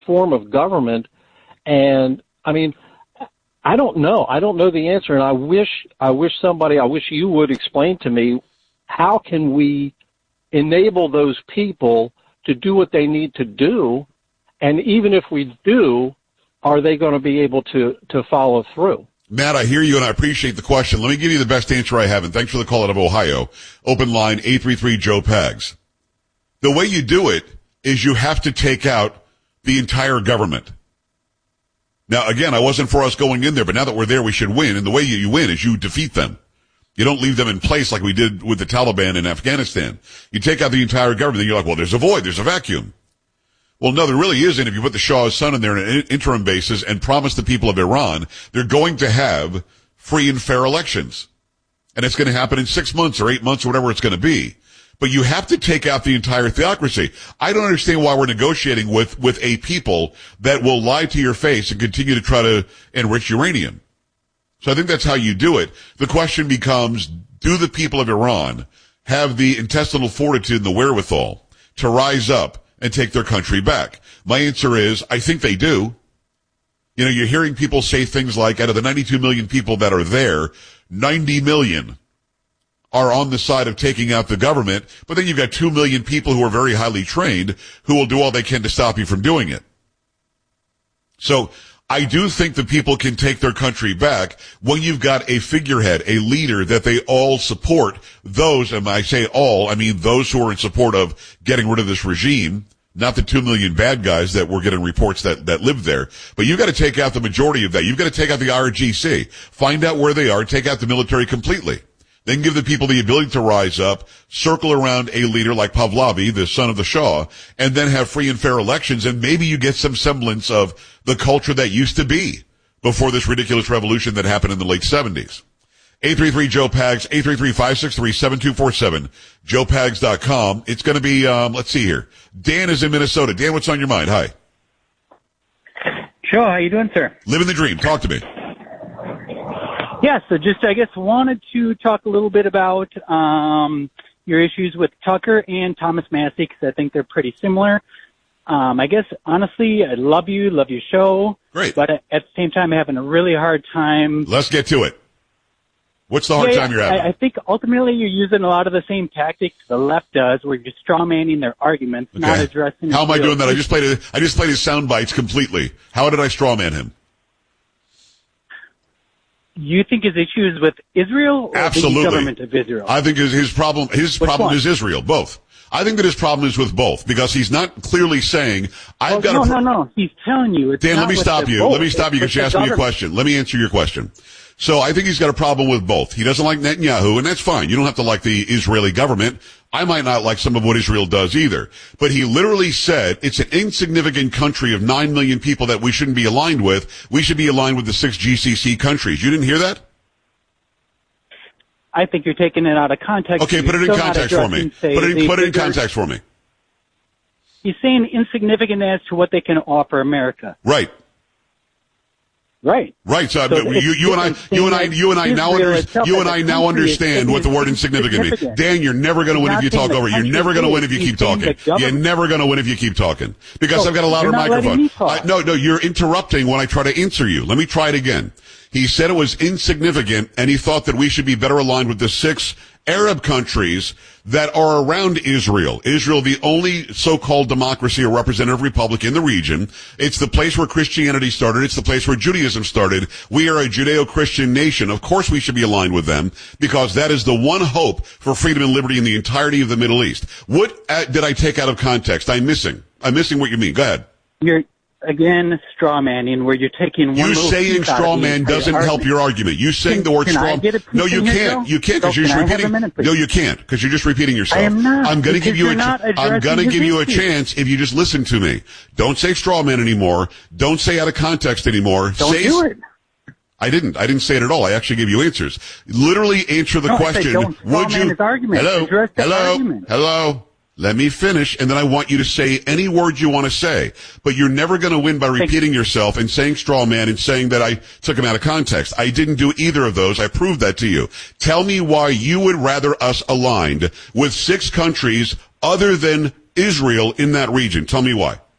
form of government. And I mean, I don't know. I don't know the answer. And I wish you would explain to me, how can we enable those people to do what they need to do? And even if we do, are they going to be able to follow through? Matt, I hear you, and I appreciate the question. Let me give you the best answer I have, and thanks for the call out of Ohio. Open line 833-JOE-PAGS. The way you do it is you have to take out the entire government. Now, again, I wasn't for us going in there, but now that we're there, we should win. And the way you win is you defeat them. You don't leave them in place like we did with the Taliban in Afghanistan. You take out the entire government, and you're like, well, there's a void, there's a vacuum. Well, no, there really isn't. If you put the Shah's son in there on an interim basis and promise the people of Iran they're going to have free and fair elections. And it's going to happen in 6 months or 8 months or whatever it's going to be. But you have to take out the entire theocracy. I don't understand why we're negotiating with a people that will lie to your face and continue to try to enrich uranium. So I think that's how you do it. The question becomes, do the people of Iran have the intestinal fortitude and the wherewithal to rise up and take their country back? My answer is, I think they do. You know, you're hearing people say things like, out of the 92 million people that are there, 90 million are on the side of taking out the government, but then you've got 2 million people who are very highly trained who will do all they can to stop you from doing it. So I do think that people can take their country back when you've got a figurehead, a leader that they all support. Those, and I say all, I mean those who are in support of getting rid of this regime, not the 2 million bad guys that we're getting reports that live there. But you've got to take out the majority of that. You've got to take out the IRGC, find out where they are, take out the military completely. Then give the people the ability to rise up, circle around a leader like Pahlavi, the son of the Shah, and then have free and fair elections, and maybe you get some semblance of the culture that used to be before this ridiculous revolution that happened in the late 70s. 833-JOE-PAGS, 833-563-7247, joepags.com. It's going to be, let's see here. Dan is in Minnesota. Dan, what's on your mind? Hi. Sure. How you doing, sir? Living the dream. Talk to me. Yeah, so just, I guess, wanted to talk a little bit about your issues with Tucker and Thomas Massie, because I think they're pretty similar. I guess, honestly, I love your show. Great. But at the same time, I'm having a really hard time. Let's get to it. What's the hard time you're having? I think ultimately you're using a lot of the same tactics the left does, where you're strawmanning their arguments, not addressing. How am I doing that? I just played his sound bites completely. How did I strawman him? You think his issue is with Israel or Absolutely. the government of Israel? I think his problem is Israel, both. I think that his problem is with both, because he's not clearly saying, No. He's telling you it's Dan, not let me stop you. Both. Let me stop you because you asked me a question. Let me answer your question. So I think he's got a problem with both. He doesn't like Netanyahu, and that's fine. You don't have to like the Israeli government. I might not like some of what Israel does either. But he literally said it's an insignificant country of 9 million people that we shouldn't be aligned with. We should be aligned with the 6 GCC countries. You didn't hear that? I think you're taking it out of context. Okay, put it in context for me. Put it in context for me. He's saying insignificant as to what they can offer America. Right. Right. So you and I now understand what the word insignificant means. Dan, you're never going to win if you talk over. You're never going to win if you keep talking. You're never going to win if you keep talking because I've got a louder microphone. No, you're interrupting when I try to answer you. Let me try it again. He said it was insignificant, and he thought that we should be better aligned with the 6 Arab countries that are around Israel. Israel, the only so-called democracy or representative republic in the region. It's the place where Christianity started. It's the place where Judaism started. We are a Judeo-Christian nation. Of course we should be aligned with them because that is the one hope for freedom and liberty in the entirety of the Middle East. What did I take out of context? I'm missing what you mean. Go ahead. You're again strawmanning, where you're taking one. You saying strawman doesn't help your argument. You saying the word straw. No, you can't. You can't because you're just repeating. No, you can't because you're just repeating yourself. I am not. I'm going to give you a chance if you just listen to me. Don't say strawman anymore. Don't say out of context anymore. Don't do it. I didn't say it at all. I actually gave you answers. Literally answer the question. Would you? Hello. Let me finish, and then I want you to say any words you want to say. But you're never going to win by repeating yourself and saying straw man and saying that I took him out of context. I didn't do either of those. I proved that to you. Tell me why you would rather us aligned with 6 countries other than Israel in that region. Tell me why.